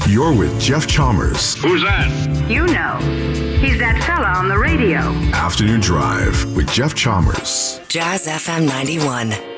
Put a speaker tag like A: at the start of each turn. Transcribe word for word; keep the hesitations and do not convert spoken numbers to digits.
A: You're with Jeff Chalmers.
B: Who's that?
C: You know. He's that fella on the radio.
A: Afternoon Drive with Jeff Chalmers.
D: Jazz F M ninety-one.